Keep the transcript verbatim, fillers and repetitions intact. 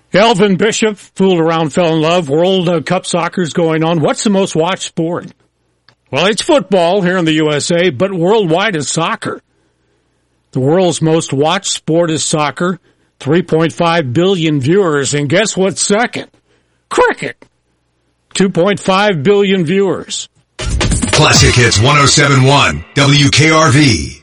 Elvin Bishop, fooled around, fell in love. World uh, Cup soccer's going on. What's the most watched sport? Well, it's football here in the U S A, but worldwide is soccer. The world's most watched sport is soccer. three point five billion viewers. And guess what's second? Cricket. two point five billion viewers. Classic Hits one oh seven point one, W K R V.